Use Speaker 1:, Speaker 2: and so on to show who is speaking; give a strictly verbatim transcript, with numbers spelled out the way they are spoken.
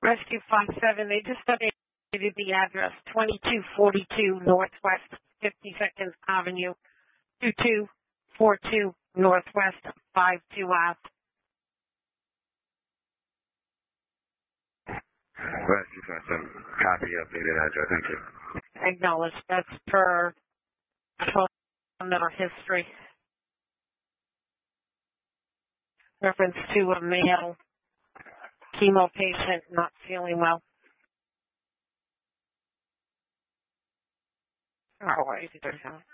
Speaker 1: Rescue five seven, they just updated the address, twenty-two forty-two Northwest fifty-second Avenue, two two four two Northwest five two Ave.
Speaker 2: Rescue five seven, copy updated address, thank you.
Speaker 1: Acknowledged, that's per phone number history. Reference to a male chemo patient not feeling well. All right.